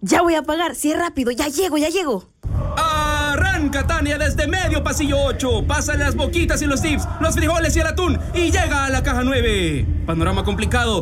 Ya voy a pagar, sí, rápido, ya llego. Arranca, Tania, desde medio pasillo 8. Pasa las boquitas y los dips, los frijoles y el atún y llega a la caja 9. Panorama complicado,